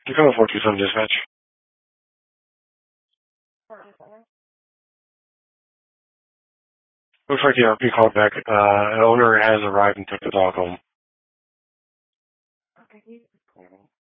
You can afford to some dispatch. Looks like the RP called back. An owner has arrived and took the dog home.